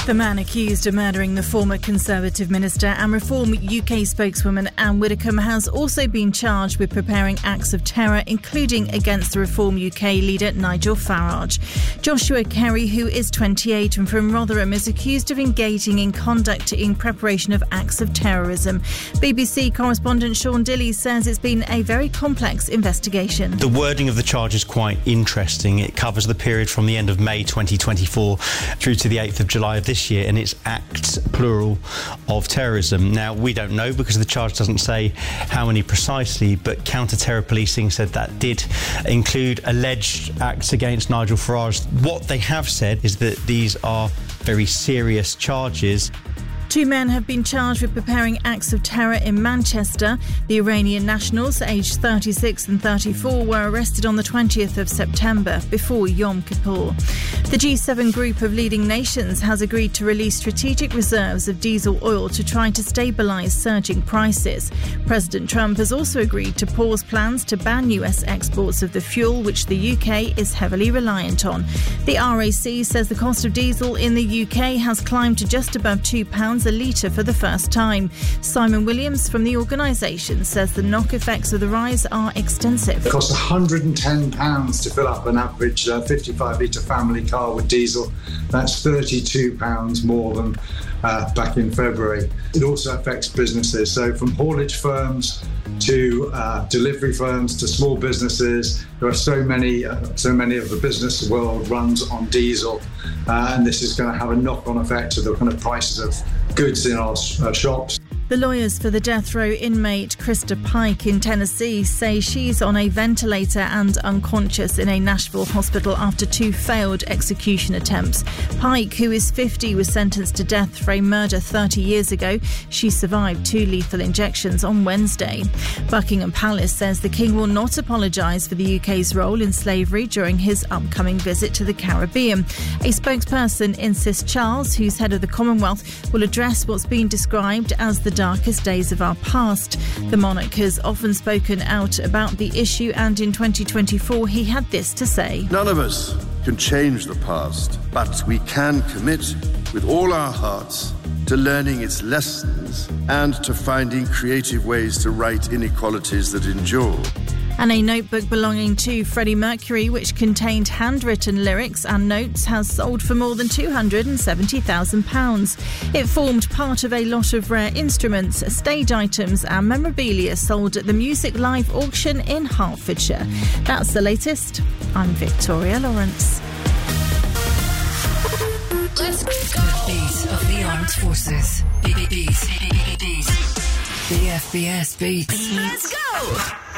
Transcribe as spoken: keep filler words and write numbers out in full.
The man accused of murdering the former Conservative minister and Reform U K spokeswoman Anne Widdecombe has also been charged with preparing acts of terror, including against the Reform U K leader Nigel Farage. Joshua Kerry, who is twenty-eight and from Rotherham, is accused of engaging in conduct in preparation of acts of terrorism. B B C correspondent Sean Dilley says it's been a very complex investigation. The wording of the charge is quite interesting. It covers the period from the end of May twenty twenty-four through to the eighth of July of this year, and it's acts, plural, of terrorism. Now, we don't know because the charge doesn't say how many precisely, but counter-terror policing said that did include alleged acts against Nigel Farage. What they have said is that these are very serious charges. Two men have been charged with preparing acts of terror in Manchester. The Iranian nationals, aged thirty-six and thirty-four, were arrested on the twentieth of September before Yom Kippur. The G seven group of leading nations has agreed to release strategic reserves of diesel oil to try to stabilise surging prices. President Trump has also agreed to pause plans to ban U S exports of the fuel, which the U K is heavily reliant on. The R A C says the cost of diesel in the U K has climbed to just above two pounds a litre for the first time. Simon Williams from the organisation says the knock effects of the rise are extensive. It costs one hundred and ten pounds to fill up an average uh, fifty-five litre family car with diesel. That's thirty-two pounds more than uh, back in February. It also affects businesses. So from haulage firms to uh, delivery firms to small businesses, there are so many, uh, so many of the business world runs on diesel, uh, and this is going to have a knock-on effect to the kind of prices of goods in our uh, shops. The lawyers for the death row inmate Krista Pike in Tennessee say she's on a ventilator and unconscious in a Nashville hospital after two failed execution attempts. Pike, who is fifty, was sentenced to death for a murder thirty years ago. She survived two lethal injections on Wednesday. Buckingham Palace says the King will not apologise for the U K's role in slavery during his upcoming visit to the Caribbean. A spokesperson insists Charles, who's head of the Commonwealth, will address what's been described as the darkest days of our past. The monarch has often spoken out about the issue, and in twenty twenty-four he had this to say. None of us can change the past, but we can commit with all our hearts to learning its lessons and to finding creative ways to right inequalities that endure. And a notebook belonging to Freddie Mercury, which contained handwritten lyrics and notes, has sold for more than two hundred seventy thousand pounds. It formed part of a lot of rare instruments, stage items and memorabilia sold at the Music Live auction in Hertfordshire. That's the latest. I'm Victoria Lawrence. Let's go. The beat of the armed forces. Beat, beat, beat, beat. The F B S beats. Let's go.